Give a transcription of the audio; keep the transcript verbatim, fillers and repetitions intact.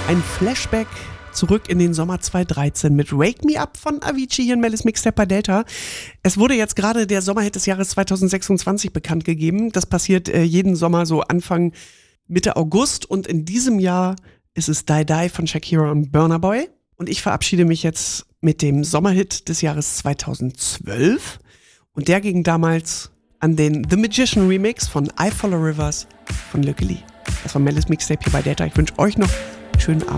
Ein Flashback zurück in den Sommer zweitausenddreizehn mit Wake Me Up von Avicii hier in Melis Mixtape bei Delta. Es wurde jetzt gerade der Sommerhit des Jahres zweitausendsechsundzwanzig bekannt gegeben. Das passiert äh, jeden Sommer so Anfang, Mitte August und in diesem Jahr ist es Die Die von Shakira und Burna Boy. Und ich verabschiede mich jetzt mit dem Sommerhit des Jahres zweitausendzwölf und der ging damals an den The Magician Remix von I Follow Rivers von Lucky Lee. Das war Melis Mixtape hier bei Delta. Ich wünsche euch noch einen schönen Abend.